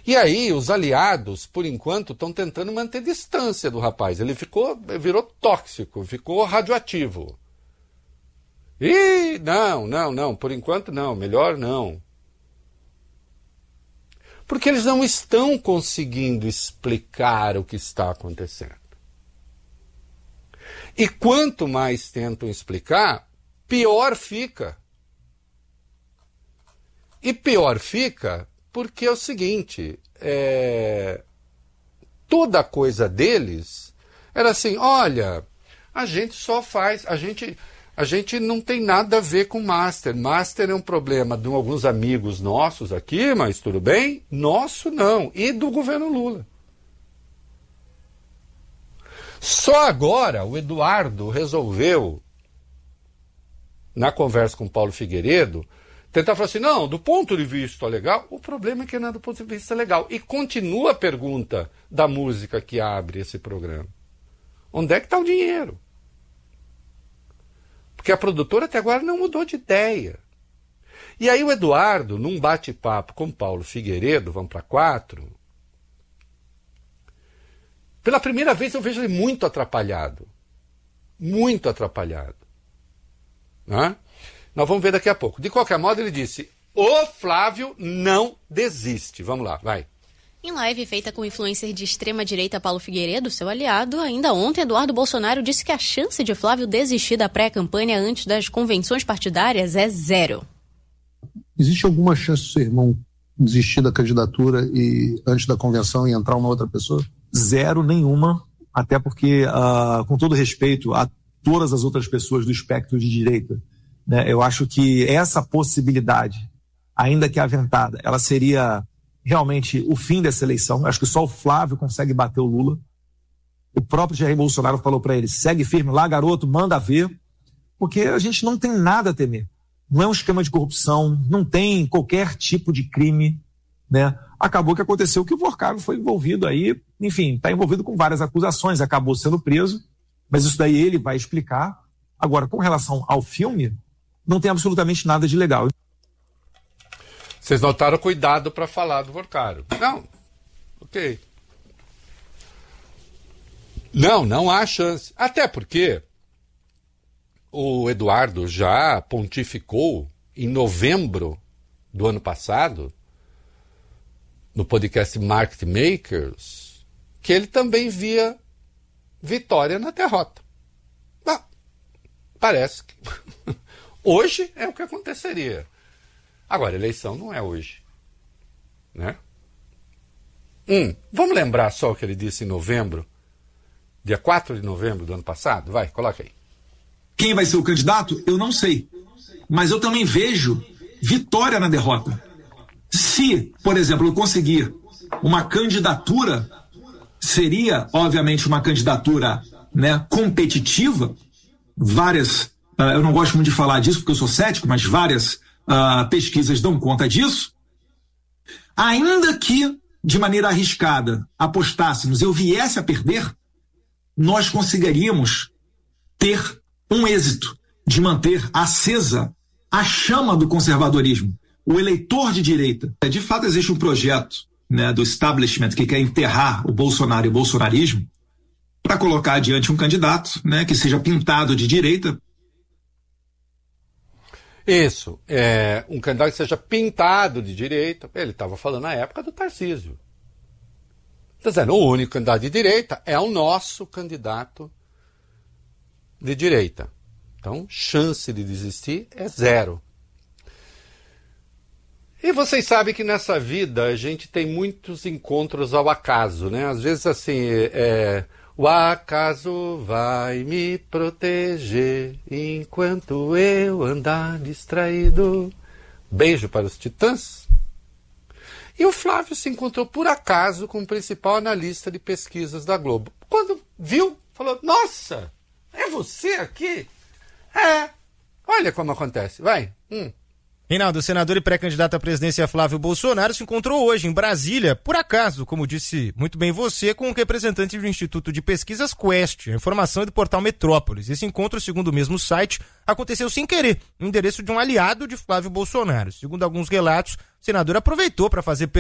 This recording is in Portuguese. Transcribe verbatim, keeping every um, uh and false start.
E aí os aliados, por enquanto, estão tentando manter distância do rapaz. Ele ficou, virou tóxico, ficou radioativo. Ih, não, não, não, por enquanto não, melhor não. Porque eles não estão conseguindo explicar o que está acontecendo. E quanto mais tentam explicar, pior fica. E pior fica porque é o seguinte, é... toda a coisa deles era assim, olha, a gente só faz, a gente, a gente não tem nada a ver com Master. Master é um problema de alguns amigos nossos aqui, mas tudo bem, nosso não, e do governo Lula. Só agora o Eduardo resolveu, na conversa com o Paulo Figueiredo, tentar falar assim, não, do ponto de vista legal, o problema é que não é do ponto de vista legal. E continua a pergunta da música que abre esse programa. Onde é que está o dinheiro? Porque a produtora até agora não mudou de ideia. E aí o Eduardo, num bate-papo com o Paulo Figueiredo, vamos para quatro, pela primeira vez eu vejo ele muito atrapalhado. Muito atrapalhado. Né? Nós vamos ver daqui a pouco. De qualquer modo, ele disse, o Flávio não desiste. Vamos lá, vai. Em live feita com o influencer de extrema-direita Paulo Figueiredo, seu aliado, ainda ontem Eduardo Bolsonaro disse que a chance de Flávio desistir da pré-campanha antes das convenções partidárias é zero. Existe alguma chance do seu irmão desistir da candidatura e antes da convenção e entrar uma outra pessoa? Zero nenhuma, até porque, uh, com todo respeito a todas as outras pessoas do espectro de direita, né, eu acho que essa possibilidade, ainda que aventada, ela seria realmente o fim dessa eleição. Eu acho que só o Flávio consegue bater o Lula. O próprio Jair Bolsonaro falou para ele, segue firme lá, garoto, manda ver, porque a gente não tem nada a temer. Não é um esquema de corrupção, não tem qualquer tipo de crime, né? Acabou que aconteceu que o Vorcaro foi envolvido aí, enfim, está envolvido com várias acusações, acabou sendo preso, mas isso daí ele vai explicar. Agora, com relação ao filme, não tem absolutamente nada de legal. Vocês notaram cuidado para falar do Vorcaro. Não, ok. Não, não há chance. Até porque o Eduardo já pontificou em novembro do ano passado, no podcast Market Makers, que ele também via vitória na derrota. Bom, parece que hoje é o que aconteceria. Agora, a eleição não é hoje. Né? Hum, vamos lembrar só o que ele disse em novembro, dia quatro de novembro do ano passado? Vai, coloca aí. Quem vai ser o candidato? Eu não sei. Mas eu também vejo vitória na derrota. Se, por exemplo, eu conseguir uma candidatura, seria, obviamente, uma candidatura, né, competitiva. Várias, uh, eu não gosto muito de falar disso porque eu sou cético, mas várias uh, pesquisas dão conta disso. Ainda que, de maneira arriscada, apostássemos, eu viesse a perder, nós conseguiríamos ter um êxito de manter acesa a chama do conservadorismo. O eleitor de direita. De fato, existe um projeto, né, do establishment que quer enterrar o Bolsonaro e o bolsonarismo para colocar adiante um candidato, né, que seja pintado de direita. Isso, é, um candidato que seja pintado de direita. Ele estava falando na época do Tarcísio. Está dizendo, o único candidato de direita é o nosso candidato de direita. Então, chance de desistir é zero. E vocês sabem que nessa vida a gente tem muitos encontros ao acaso, né? Às vezes assim, é, o acaso vai me proteger enquanto eu andar distraído. Beijo para os Titãs. E o Flávio se encontrou por acaso com o principal analista de pesquisas da Globo. Quando viu, falou, nossa, é você aqui? É, olha como acontece, vai. Hum. Reinaldo, o senador e pré-candidato à presidência Flávio Bolsonaro se encontrou hoje em Brasília, por acaso, como disse muito bem você, com o representante do Instituto de Pesquisas Quest. A informação é do portal Metrópolis. Esse encontro, segundo o mesmo site, aconteceu sem querer, no endereço de um aliado de Flávio Bolsonaro. Segundo alguns relatos, o senador aproveitou para fazer